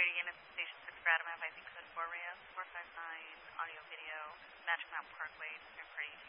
rating in Station 6 for Adam F. I think code 4 RAS 459, audio video, Magic Mountain Parkway, Spring Prairie.